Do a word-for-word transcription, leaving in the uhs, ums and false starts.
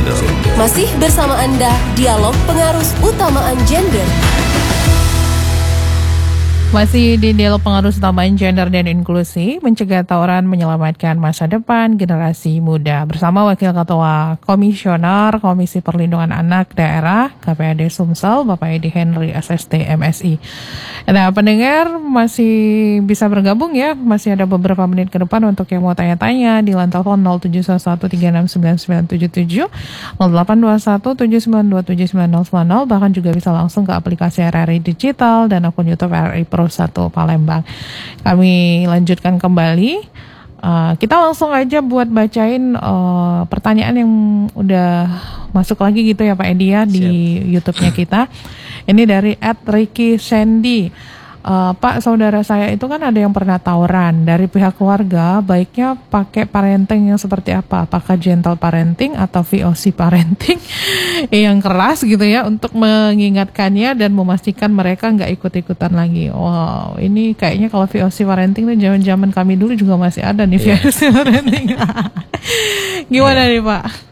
Gender. Masih bersama Anda, Dialog Pengarus Utamaan Gender. Masih di Dialog Pengarus Utamaan Gender dan Inklusi, mencegah tawuran menyelamatkan masa depan generasi muda. Bersama Wakil Ketua Komisioner Komisi Perlindungan Anak Daerah K P A D Sumsel, Bapak Edi Henry S S D M Si. Nah, pendengar masih bisa bergabung ya, masih ada beberapa menit ke depan untuk yang mau tanya-tanya di line telepon nol tujuh satu satu tiga enam sembilan sembilan tujuh tujuh, nol delapan dua satu tujuh sembilan dua tujuh sembilan nol sembilan nol, bahkan juga bisa langsung ke aplikasi R R I Digital dan akun YouTube R R I Pro satu Palembang. Kami lanjutkan kembali. Uh, kita langsung aja buat bacain uh, pertanyaan yang udah masuk lagi gitu ya Pak Edi ya di YouTube-nya kita. Ini dari at Ricky Sandy. Uh, Pak, saudara saya itu kan ada yang pernah tawuran. Dari pihak keluarga, baiknya pakai parenting yang seperti apa? Apakah gentle parenting atau V O C parenting yang keras gitu ya, untuk mengingatkannya dan memastikan mereka nggak ikut-ikutan lagi. Wow, ini kayaknya kalau V O C parenting itu zaman-zaman kami dulu juga masih ada nih, yeah. V O C parenting. Gimana yeah. nih Pak?